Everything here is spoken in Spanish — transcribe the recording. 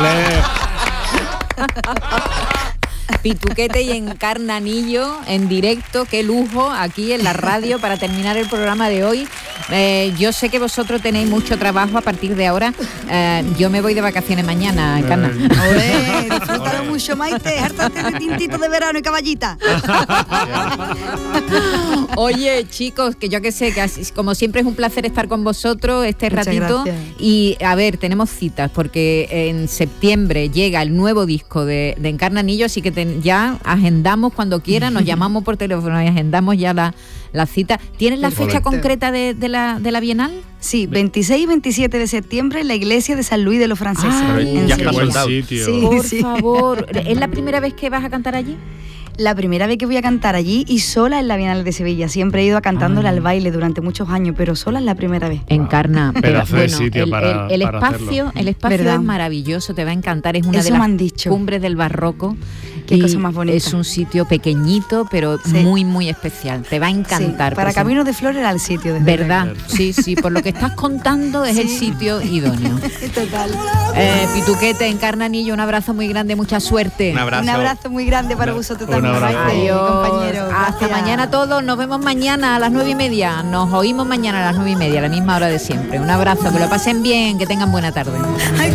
Pituquete y Encarnanillo en directo, qué lujo aquí en la radio para terminar el programa de hoy. Yo sé que vosotros tenéis mucho trabajo a partir de ahora. Yo me voy de vacaciones mañana, Encarna. Disfrútalo mucho, Maite, hártate de tintito de verano y caballita. Oye, chicos, que yo que sé, que así, como siempre es un placer estar con vosotros este Muchas ratito. gracias. Y a ver, tenemos citas porque en septiembre llega el nuevo disco de Encarnanillo, así que ya agendamos cuando quieran, nos llamamos por teléfono y agendamos ya la cita. ¿Tienes la fecha Correcto. concreta de la Bienal? Sí, 26 y 27 de septiembre en la iglesia de San Luis de los Franceses. Ay, en ya Sevilla. está buen soldado. sitio. Sí. Por favor, ¿es la primera vez que vas a cantar allí? La primera vez que voy a cantar allí y sola en la Bienal de Sevilla. Siempre he ido cantándole al baile durante muchos años, pero sola es la primera vez. Encarna, Pedazo de bueno, sitio el para espacio, hacerlo. el espacio ¿Verdad? es maravilloso, te va a encantar, es una Eso de me las han dicho. cumbres del barroco. Qué y cosa más bonita. Es un sitio pequeñito, pero Sí. muy, muy especial. Te va a encantar. Sí, para pues, Camino de Flores era el sitio. desde ¿verdad? luego. Sí, sí, por lo que estás contando es el Sí. sitio idóneo. Total. Pituquete, Encarnanillo, un abrazo muy grande, mucha suerte. Un abrazo. Un abrazo muy grande para vosotros Un también, abrazo. Maite, Adiós. compañeros. Hasta Gracias. mañana todos, nos vemos mañana a las 9:30. Nos oímos mañana a las 9:30, a la misma hora de siempre. Un abrazo, que lo pasen bien, que tengan buena tarde.